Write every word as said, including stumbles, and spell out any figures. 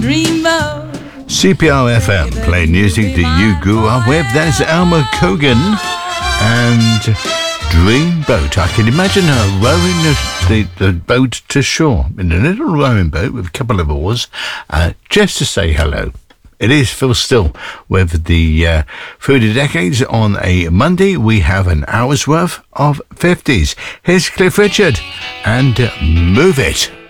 dreamboat. C P R F M, playing music that you grew up with. That's Alma Cogan and Dreamboat. I can imagine her rowing the, the, the boat to shore in a little rowing boat with a couple of oars, uh, just to say hello. It is Phil Still with the uh, Through the Decades on a Monday. We have an hour's worth of fifties. Here's Cliff Richard and uh, Move It.